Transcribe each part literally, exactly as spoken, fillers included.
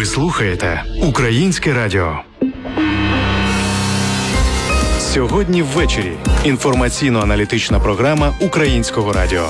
Ви слухаєте Українське радіо. Сьогодні ввечері. Інформаційно-аналітична програма Українського радіо.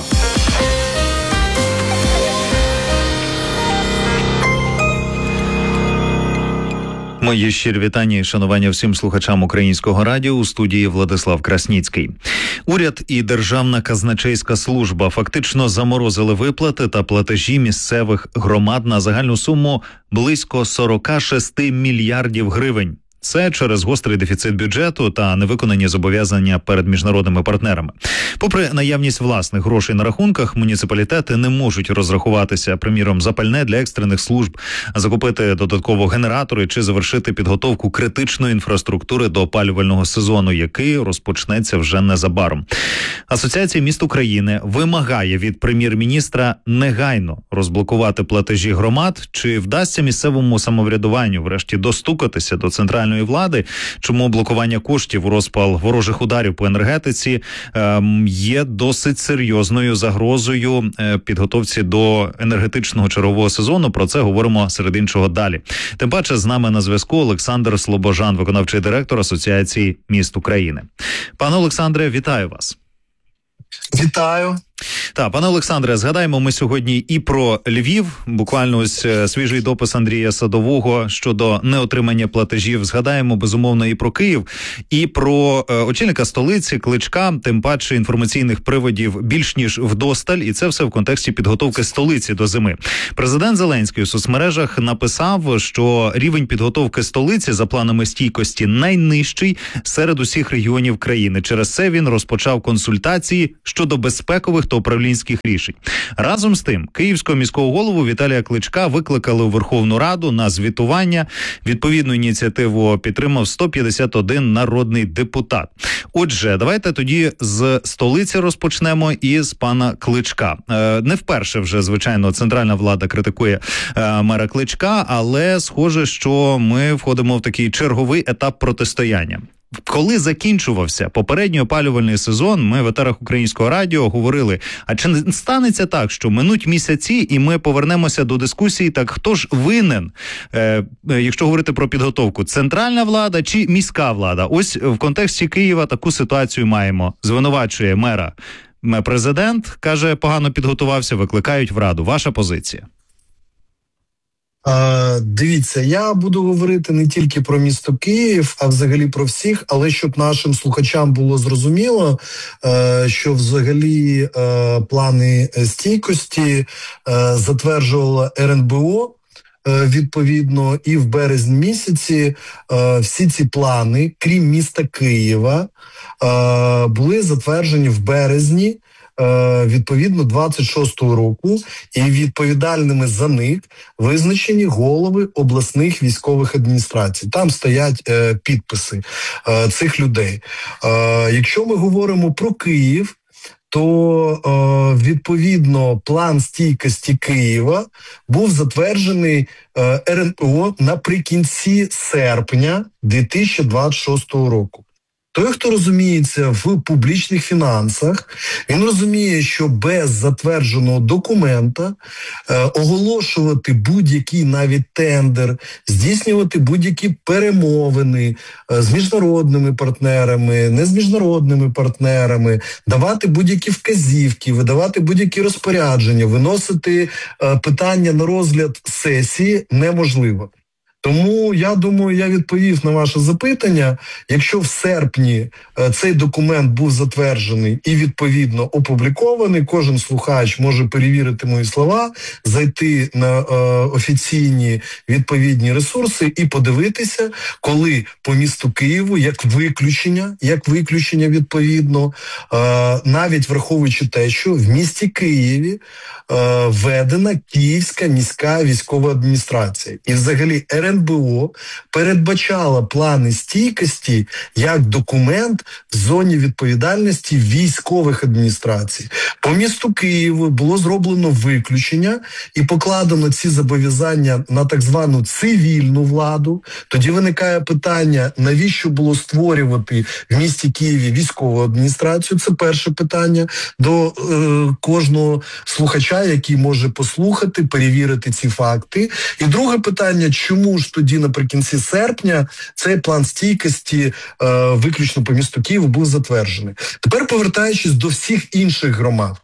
Мої щирі вітання і шанування всім слухачам Українського радіо. У студії Владислав Красніцький. Уряд і Державна казначейська служба фактично заморозили виплати та платежі місцевих громад на загальну суму близько сорок шість мільярдів гривень. Це через гострий дефіцит бюджету та невиконані зобов'язання перед міжнародними партнерами. Попри наявність власних грошей на рахунках, муніципалітети не можуть розрахуватися, приміром, за пальне для екстрених служб, закупити додатково генератори чи завершити підготовку критичної інфраструктури до опалювального сезону, який розпочнеться вже незабаром. Асоціація міст України вимагає від прем'єр-міністра негайно розблокувати платежі громад. Чи вдасться місцевому самоврядуванню врешті достукатися до центральної влади, чому блокування коштів у розпал ворожих ударів по енергетиці е, є досить серйозною загрозою е, підготовці до енергетичного чергового сезону. Про це говоримо серед іншого далі. Тим паче з нами на зв'язку Олександр Слобожан, виконавчий директор Асоціації міст України. Пане Олександре, вітаю вас. Вітаю. Так, пане Олександре, згадаємо ми сьогодні і про Львів, буквально ось свіжий допис Андрія Садового щодо неотримання платежів. Згадаємо, безумовно, і про Київ, і про е, очільника столиці Кличка, тим паче інформаційних приводів більш ніж вдосталь, і це все в контексті підготовки столиці до зими. Президент Зеленський у соцмережах написав, що рівень підготовки столиці за планами стійкості найнижчий серед усіх регіонів країни. Через це він розпочав консультації щодо безпекових та управлінських рішень. Разом з тим, київського міського голову Віталія Кличка викликали у Верховну Раду на звітування. Відповідну ініціативу підтримав сто п'ятдесят один народний депутат. Отже, давайте тоді з столиці розпочнемо і з пана Кличка. Е, не вперше вже, звичайно, центральна влада критикує е, мера Кличка, але схоже, що ми входимо в такий черговий етап протистояння. Коли закінчувався попередній опалювальний сезон, ми в етерах Українського радіо говорили, а чи не станеться так, що минуть місяці і ми повернемося до дискусії, так хто ж винен, е, якщо говорити про підготовку, центральна влада чи міська влада? Ось в контексті Києва таку ситуацію маємо. Звинувачує мера президент, каже, погано підготувався, викликають в Раду. Ваша позиція? Uh, дивіться, я буду говорити не тільки про місто Київ, а взагалі про всіх, але щоб нашим слухачам було зрозуміло, uh, що взагалі uh, плани стійкості uh, затверджувала ер ен бе о, uh, відповідно, і в березні місяці uh, всі ці плани, крім міста Києва, uh, були затверджені в березні, відповідно двадцять шостого року, і відповідальними за них визначені голови обласних військових адміністрацій. Там стоять е, підписи е, цих людей. Е, якщо ми говоримо про Київ, то е, відповідно план стійкості Києва був затверджений е, ер ен о наприкінці серпня дві тисячі двадцять шостого року. Той, хто розуміється в публічних фінансах, він розуміє, що без затвердженого документа е, оголошувати будь-який навіть тендер, здійснювати будь-які перемовини е, з міжнародними партнерами, не з міжнародними партнерами, давати будь-які вказівки, видавати будь-які розпорядження, виносити е, питання на розгляд сесії неможливо. Тому, я думаю, я відповів на ваше запитання. Якщо в серпні е, цей документ був затверджений і, відповідно, опублікований, кожен слухач може перевірити мої слова, зайти на е, офіційні відповідні ресурси і подивитися, коли по місту Києву, як виключення, як виключення відповідно, е, навіть враховуючи те, що в місті Києві е, введена Київська міська військова адміністрація. І взагалі ер ен ен бе о передбачала плани стійкості як документ в зоні відповідальності військових адміністрацій. По місту Києву було зроблено виключення і покладено ці зобов'язання на так звану цивільну владу. Тоді виникає питання, навіщо було створювати в місті Києві військову адміністрацію? Це перше питання до е, кожного слухача, який може послухати, перевірити ці факти. І друге питання, чому ж тоді наприкінці серпня цей план стійкості е, виключно по місту Києву був затверджений. Тепер повертаючись до всіх інших громад.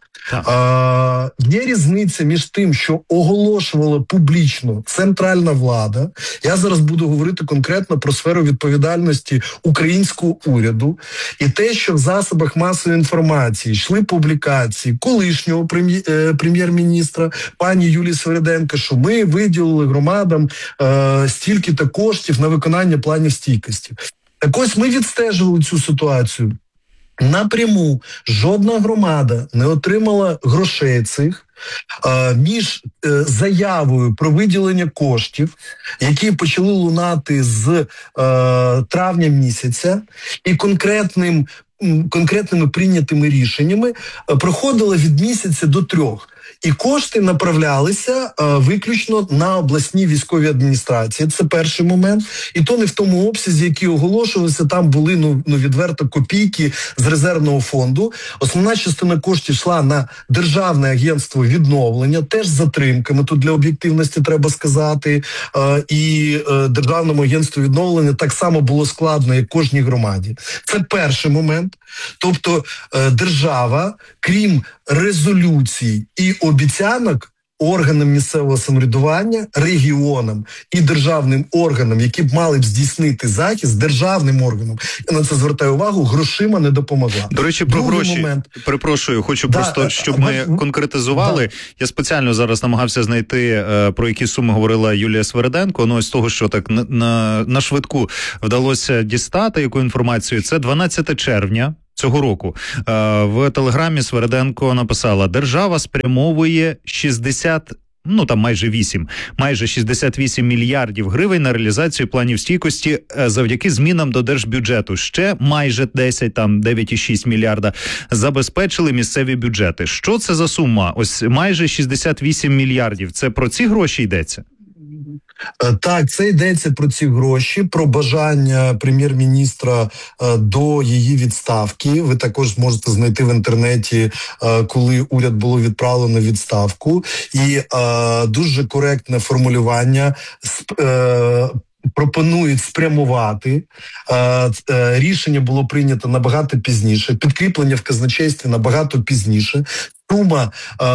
А, є різниця між тим, що оголошувала публічно центральна влада. Я зараз буду говорити конкретно про сферу відповідальності українського уряду. І те, що в засобах масової інформації йшли публікації колишнього прем'єр-міністра пані Юлії Свериденко, що ми виділили громадам е, стільки-то коштів на виконання планів стійкості. Так ось ми відстежували цю ситуацію. Напряму жодна громада не отримала грошей цих е, між е, заявою про виділення коштів, які почали лунати з е, травня місяця, і конкретним, конкретними прийнятими рішеннями е, проходило від місяця до трьох. І кошти направлялися а, виключно на обласні військові адміністрації. Це перший момент. І то не в тому обсязі, який оголошувався. Там були ну, ну відверто копійки з резервного фонду. Основна частина коштів йшла на Державне агентство відновлення, теж з затримками. Тут для об'єктивності треба сказати. А, і а, Державному агентству відновлення так само було складно, як кожній громаді. Це перший момент. Тобто а, держава, крім резолюцій і обіцянок органам місцевого самоврядування, регіонам і державним органам, які б мали б здійснити захист, державним органам, я на це звертаю увагу, грошима не допомогла. До речі, про Другий гроші, момент. перепрошую, хочу да, просто, щоб ми а, конкретизували. Да. Я спеціально зараз намагався знайти, про які суми говорила Юлія Свериденко, ну, з того, що так на, на, на швидку вдалося дістати, яку інформацію, це дванадцяте червня цього року. В телеграмі Свериденко написала: держава спрямовує шістдесят, ну там майже вісім, майже шістдесят вісім мільярдів гривень на реалізацію планів стійкості завдяки змінам до держбюджету. Ще майже десять, там дев'ять цілих шість мільярда забезпечили місцеві бюджети. Що це за сума? Ось майже шістдесят вісім мільярдів. Це про ці гроші йдеться? Так, це йдеться про ці гроші, про бажання прем'єр-міністра до її відставки. Ви також зможете знайти в інтернеті, коли уряд було відправлено в відставку. І дуже коректне формулювання пропонують спрямувати. Рішення було прийнято набагато пізніше, підкріплення в казначействі набагато пізніше. Сума,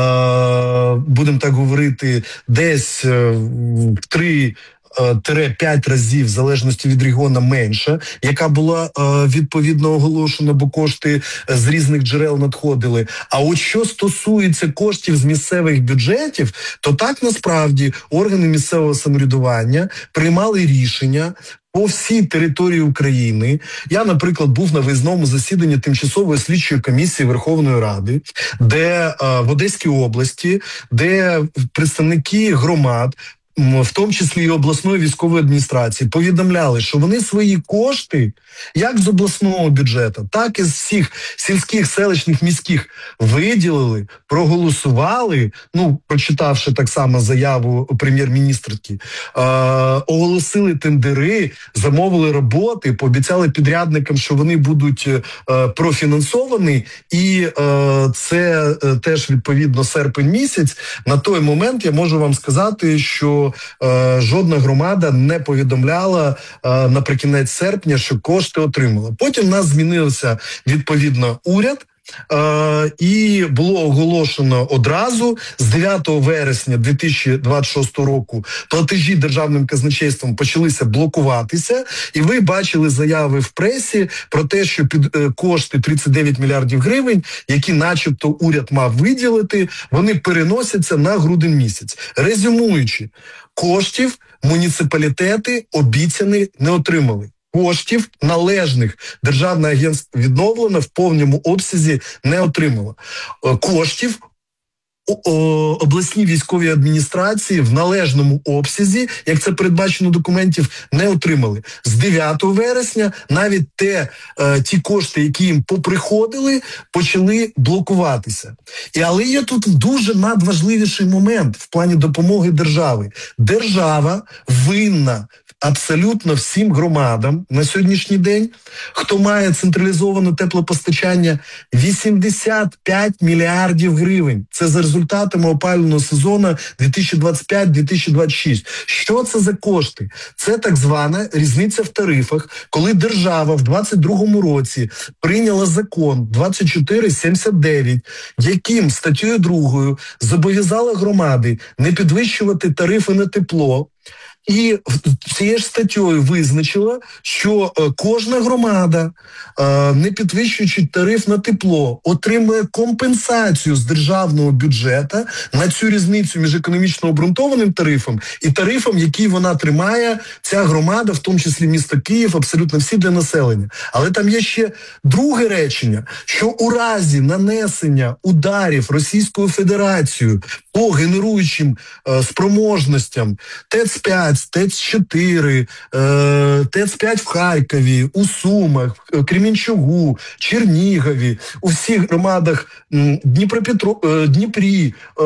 будемо так говорити, десь в три п'ять разів, в залежності від регіону, менша, яка була відповідно оголошена, бо кошти з різних джерел надходили. А от що стосується коштів з місцевих бюджетів, то так насправді органи місцевого самоврядування приймали рішення по всій території України. Я, наприклад, був на виїзному засіданні Тимчасової слідчої комісії Верховної Ради, де в Одеській області, де представники громад, в тому числі і обласної військової адміністрації, повідомляли, що вони свої кошти, як з обласного бюджету, так і з всіх сільських, селищних, міських, виділили, проголосували, ну, прочитавши так само заяву прем'єр-міністрки, е- оголосили тендери, замовили роботи, пообіцяли підрядникам, що вони будуть е- профінансовані, і е- це е- теж, відповідно, серпень місяць. На той момент я можу вам сказати, що Е, жодна громада не повідомляла е, наприкінець серпня, що кошти отримала. Потім в нас змінився, відповідно, уряд, е, і було оголошено одразу з дев'ятого вересня дві тисячі двадцять шостого року платежі державним казначейством почалися блокуватися, і ви бачили заяви в пресі про те, що під е, кошти тридцять дев'ять мільярдів гривень, які начебто уряд мав виділити, вони переносяться на грудень місяць. Резюмуючи, коштів муніципалітети обіцяні не отримали. Коштів належних Державне агентство відновлено в повному обсязі не отримало. Коштів обласні військові адміністрації в належному обсязі, як це передбачено документів, не отримали. З дев'ятого вересня навіть те, е, ті кошти, які їм поприходили, почали блокуватися. І, але є тут дуже надважливіший момент в плані допомоги держави. Держава винна абсолютно всім громадам на сьогоднішній день, хто має централізоване теплопостачання, вісімдесят п'ять мільярдів гривень. Це за результатами опалювального сезону дві тисячі двадцять п'ять - дві тисячі двадцять шість. Що це за кошти? Це так звана різниця в тарифах, коли держава в двадцять другому році прийняла закон двадцять чотири сімдесят дев'ять, яким статтею другою зобов'язала громади не підвищувати тарифи на тепло. І цією ж статтею визначила, що е, кожна громада, е, не підвищуючи тариф на тепло, отримує компенсацію з державного бюджету на цю різницю між економічно обґрунтованим тарифом і тарифом, який вона тримає, ця громада, в тому числі місто Київ, абсолютно всі для населення. Але там є ще друге речення, що у разі нанесення ударів Російською Федерацією по генеруючим е, спроможностям ТЕЦ п'ять, ТЕЦ чотири, е, ТЕЦ п'ять в Харкові, у Сумах, Кремінчугу, Чернігові, у всіх громадах Дніпропетро, е, Дніпрі, е,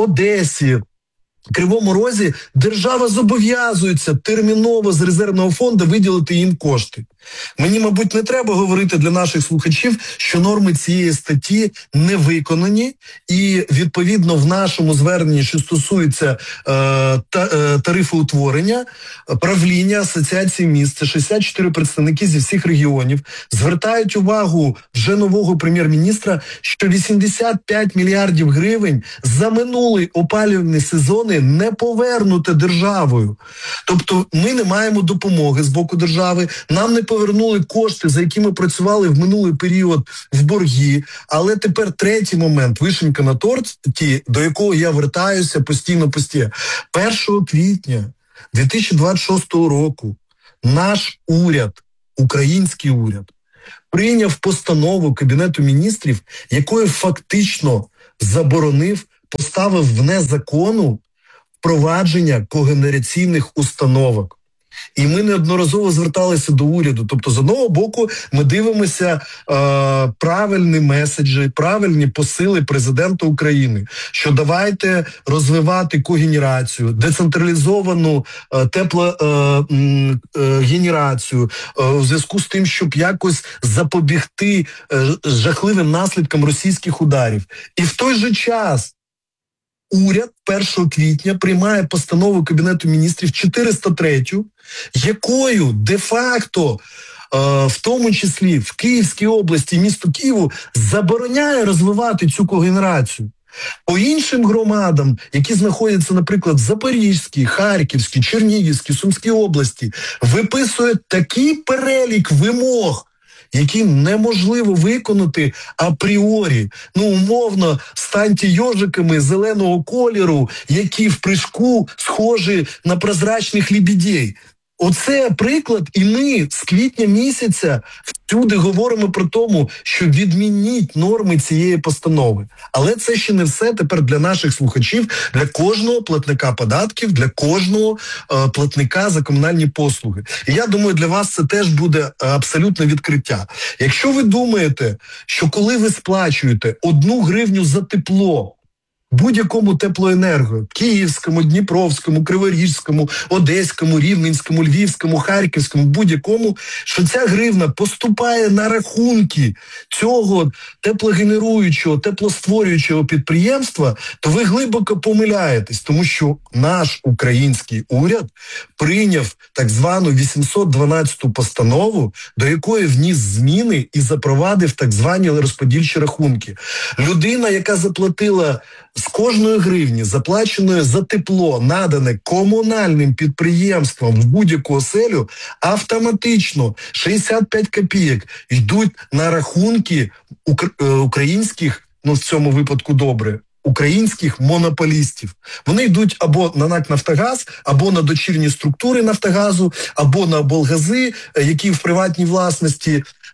Одесі, Кривому Розі, держава зобов'язується терміново з резервного фонду виділити їм кошти. Мені, мабуть, не треба говорити для наших слухачів, що норми цієї статті не виконані, і, відповідно, в нашому зверненні, що стосується е, та, е, тарифоутворення, правління Асоціації міст, це шістдесят чотири представники зі всіх регіонів, звертають увагу вже нового прем'єр-міністра, що вісімдесят п'ять мільярдів гривень за минулий опалювальний сезони не повернуте державою. Тобто ми не маємо допомоги з боку держави, нам не повернули кошти, за які ми працювали в минулий період в борги. Але тепер третій момент, вишенька на торті, до якого я вертаюся постійно-постійно. першого квітня дві тисячі двадцять шостого року наш уряд, український уряд, прийняв постанову Кабінету міністрів, якою фактично заборонив, поставив вне закону впровадження когенераційних установок. І ми неодноразово зверталися до уряду. Тобто, з одного боку, ми дивимося е, правильні меседжі, правильні посили президента України, що давайте розвивати когенерацію, децентралізовану е, теплогенерацію, е, е, у зв'язку з тим, щоб якось запобігти е, жахливим наслідкам російських ударів. І в той же час уряд першого квітня приймає постанову Кабінету міністрів чотириста три, якою де-факто, е, в тому числі в Київській області, місту Києву, забороняє розвивати цю когенерацію. По іншим громадам, які знаходяться, наприклад, в Запорізькій, Харківській, Чернігівській, Сумській області, виписує такий перелік вимог, які неможливо виконати апріорі. Ну, умовно, станьте йожиками зеленого кольору, які в прыжку схожі на прозрачних лебедей. Оце приклад, і ми з квітня місяця всюди говоримо про тому, що відмініть норми цієї постанови. Але це ще не все тепер для наших слухачів, для кожного платника податків, для кожного е, платника за комунальні послуги. І я думаю, для вас це теж буде абсолютне відкриття. Якщо ви думаєте, що коли ви сплачуєте одну гривню за тепло, будь-якому теплоенерго, Київському, Дніпровському, Криворізькому, Одеському, Рівненському, Львівському, Харківському, будь-якому, що ця гривна поступає на рахунки цього теплогенеруючого, теплостворюючого підприємства, то ви глибоко помиляєтесь, тому що наш український уряд прийняв так звану вісімсот дванадцяту постанову, до якої вніс зміни і запровадив так звані розподільчі рахунки. Людина, яка заплатила з кожної гривні, заплаченої за тепло, надане комунальним підприємствам в будь-яку оселю, автоматично шістдесят п'ять копійок йдуть на рахунки українських, ну в цьому випадку добре, українських монополістів. Вони йдуть або на НАК «Нафтогаз», або на дочірні структури «Нафтогазу», або на облгази, які в приватній власності.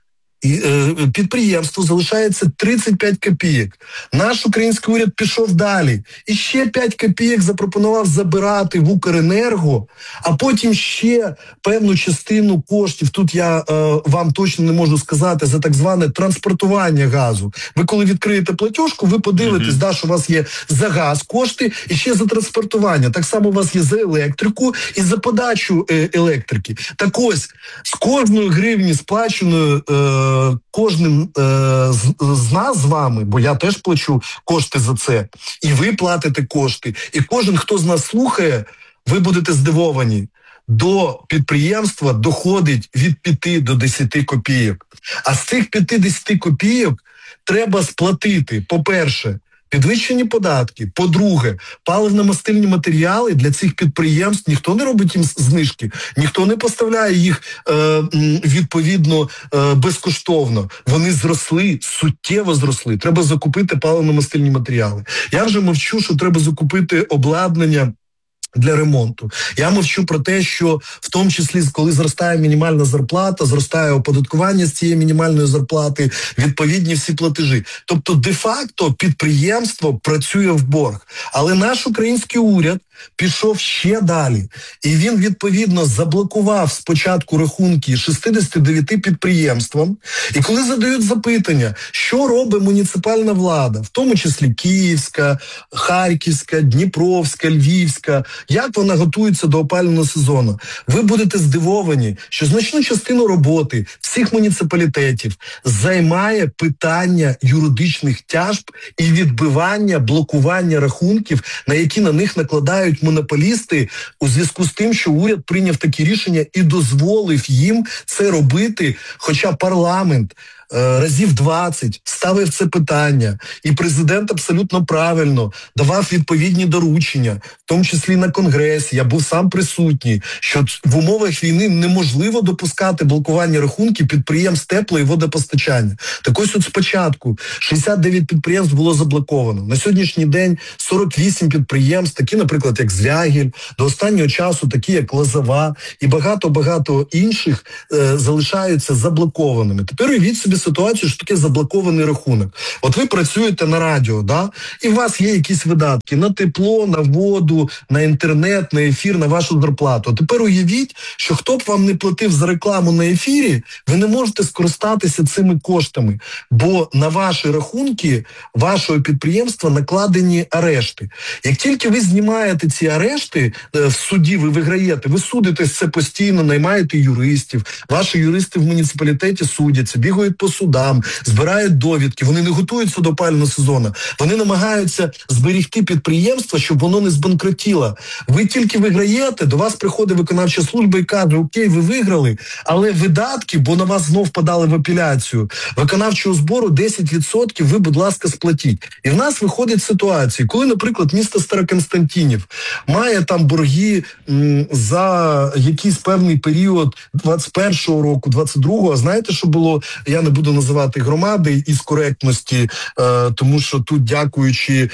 і, е, підприємству залишається тридцять п'ять копійок. Наш український уряд пішов далі. І ще п'ять копійок запропонував забирати в Укренерго, а потім ще певну частину коштів, тут я е, вам точно не можу сказати, за так зване транспортування газу. Ви коли відкриєте платіжку, ви подивитесь, mm-hmm. да, що у вас є за газ кошти і ще за транспортування. Так само у вас є за електрику і за подачу е, електрики. Так ось, з кожної гривні сплаченої е, кожним е, з, з нас з вами, бо я теж плачу кошти за це, і ви платите кошти, і кожен, хто з нас слухає, ви будете здивовані. До підприємства доходить від п'яти до десяти копійок. А з цих п'яти-десяти копійок треба сплатити, по-перше, підвищені податки, по-друге, паливно-мастильні матеріали для цих підприємств, ніхто не робить їм знижки, ніхто не поставляє їх е, відповідно е, безкоштовно. Вони зросли, суттєво зросли. Треба закупити паливно-мастильні матеріали. Я вже мовчу, що треба закупити обладнання для ремонту. Я мовчу про те, що в тому числі, коли зростає мінімальна зарплата, зростає оподаткування з цієї мінімальної зарплати, відповідні всі платежі. Тобто, де-факто, підприємство працює в борг. Але наш український уряд пішов ще далі. І він, відповідно, заблокував спочатку рахунки шістдесят дев'ять підприємствам. І коли задають запитання, що робить муніципальна влада, в тому числі Київська, Харківська, Дніпровська, Львівська, як вона готується до опалювального сезону, ви будете здивовані, що значну частину роботи всіх муніципалітетів займає питання юридичних тяжб і відбивання, блокування рахунків, на які на них накладають монополісти у зв'язку з тим, що уряд прийняв такі рішення і дозволив їм це робити, хоча парламент разів двадцять ставив це питання, і президент абсолютно правильно давав відповідні доручення, в тому числі на Конгресі, я був сам присутній, що в умовах війни неможливо допускати блокування рахунків підприємств тепло- і водопостачання. Так ось от спочатку шістдесят дев'ять підприємств було заблоковано. На сьогоднішній день сорок вісім підприємств, такі, наприклад, як Звягіль, до останнього часу такі, як Лозова, і багато-багато інших е, залишаються заблокованими. Тепер уявіть собі ситуацію, що таке заблокований рахунок. От ви працюєте на радіо, да? І у вас є якісь видатки на тепло, на воду, на інтернет, на ефір, на вашу зарплату. А тепер уявіть, що хто б вам не платив за рекламу на ефірі, ви не можете скористатися цими коштами, бо на ваші рахунки вашого підприємства накладені арешти. Як тільки ви знімаєте ці арешти, в суді ви виграєте, ви судитесь це постійно, наймаєте юристів, ваші юристи в муніципалітеті судяться, бігають по судам, збирають довідки, вони не готуються до опалювального сезону, вони намагаються зберегти підприємство, щоб воно не збанкротіло. Ви тільки виграєте, до вас приходить виконавча служба і каже, окей, ви виграли, але видатки, бо на вас знов подали в апеляцію, виконавчого збору десять відсотків ви, будь ласка, сплатіть. І в нас виходить ситуація, коли, наприклад, місто Староконстантинів має там борги м, за якийсь певний період двадцять першого року, двадцять другого, а знаєте, що було? Я не буду називати громади із коректності, е, тому що тут, дякуючи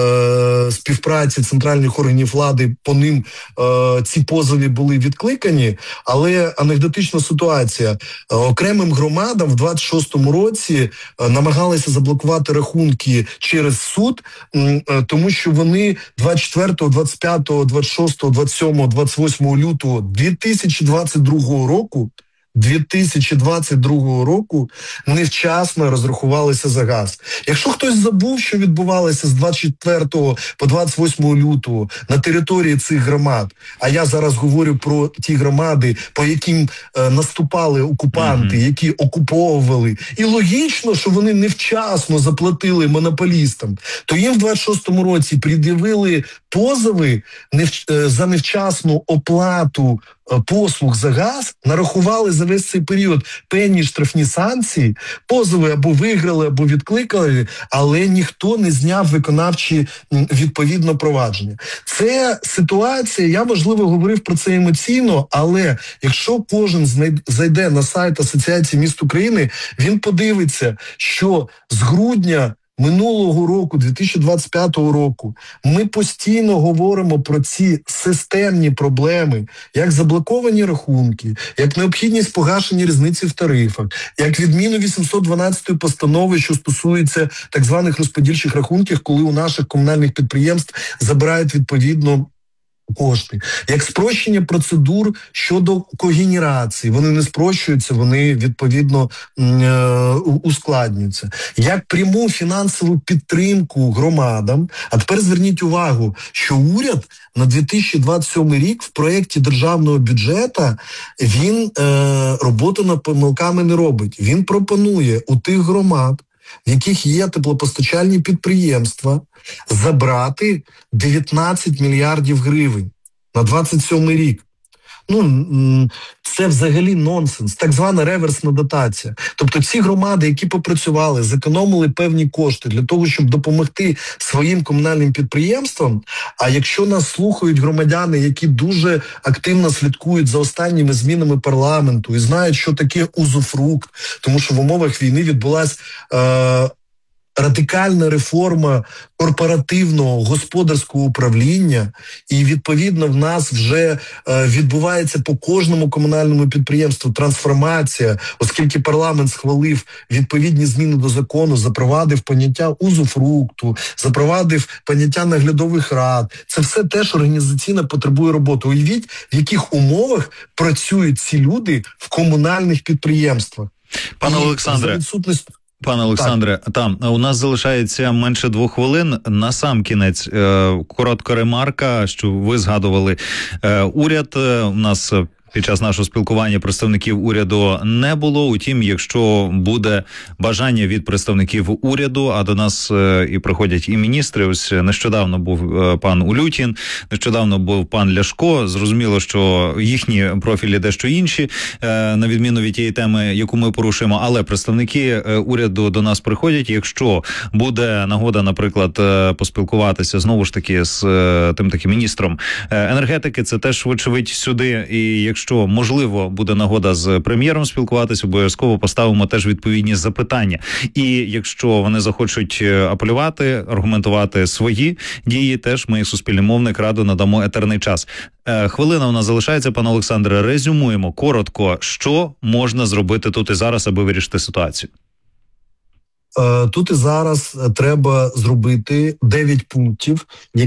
е, співпраці центральних органів влади, по ним е, ці позови були відкликані, але анекдотична ситуація. Е, окремим громадам в двадцять шостому році е, намагалися заблокувати рахунки через суд, е, тому що вони двадцять четвертого, двадцять п'ятого, двадцять шостого, двадцять сьомого, двадцять восьмого лютого дві тисячі двадцять другого року дві тисячі двадцять другого року невчасно розрахувалися за газ. Якщо хтось забув, що відбувалося з двадцять четвертого по двадцять восьмого лютого на території цих громад, а я зараз говорю про ті громади, по яким е, наступали окупанти, mm-hmm. які окуповували, і логічно, що вони невчасно заплатили монополістам, то їм в двадцять шостому році пред'явили позови невч... е, за невчасну оплату послуг за газ, нарахували за весь цей період певні штрафні санкції, позови або виграли, або відкликали, але ніхто не зняв виконавчі відповідно провадження. Це ситуація, я, можливо, говорив про це емоційно, але якщо кожен зайде на сайт Асоціації міст України, він подивиться, що з грудня минулого року, дві тисячі двадцять п'ятого року, ми постійно говоримо про ці системні проблеми, як заблоковані рахунки, як необхідність погашення різниці в тарифах, як відміну вісімсот дванадцятої постанови, що стосується так званих розподільчих рахунків, коли у наших комунальних підприємств забирають відповідно кошти, як спрощення процедур щодо когенерації. Вони не спрощуються, вони відповідно ускладнюються. Як пряму фінансову підтримку громадам. А тепер зверніть увагу, що уряд на дві тисячі двадцять сьомий рік в проєкті державного бюджету він е, роботу над помилками не робить. Він пропонує у тих громад, в яких є теплопостачальні підприємства, забрати дев'ятнадцять мільярдів гривень на двадцять сьомий рік. Ну, це взагалі нонсенс, так звана реверсна дотація. Тобто ці громади, які попрацювали, зекономили певні кошти для того, щоб допомогти своїм комунальним підприємствам, а якщо нас слухають громадяни, які дуже активно слідкують за останніми змінами парламенту і знають, що таке узуфрукт, тому що в умовах війни відбулась е- радикальна реформа корпоративного господарського управління, і відповідно в нас вже е, відбувається по кожному комунальному підприємству трансформація, оскільки парламент схвалив відповідні зміни до закону, запровадив поняття узуфрукту, запровадив поняття наглядових рад. Це все теж організаційно потребує роботи. Уявіть, в яких умовах працюють ці люди в комунальних підприємствах. Пане Олександре, відсутність... Пане Олександре, так. там у нас залишається менше двох хвилин. На сам кінець е, коротка ремарка, що ви згадували е, уряд. Е, у нас під час нашого спілкування представників уряду не було. Утім, якщо буде бажання від представників уряду, а до нас е, і приходять і міністри. Ось нещодавно був е, пан Улютін, нещодавно був пан Ляшко. Зрозуміло, що їхні профілі дещо інші, е, на відміну від тієї теми, яку ми порушуємо. Але представники е, уряду до нас приходять. Якщо буде нагода, наприклад, е, поспілкуватися знову ж таки з е, тим таким міністром е, енергетики, це теж вочевидь сюди. І якщо Якщо, можливо, буде нагода з прем'єром спілкуватися, обов'язково поставимо теж відповідні запитання. І якщо вони захочуть апелювати, аргументувати свої дії, теж ми, як суспільний мовник, радо надамо етерний час. Е, хвилина у нас залишається, пане Олександре. Резюмуємо коротко, що можна зробити тут і зараз, аби вирішити ситуацію. Тут і зараз треба зробити дев'ять пунктів,